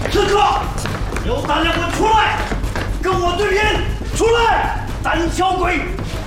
此刻，有胆量给我出来，跟我对拼！出来，胆小鬼！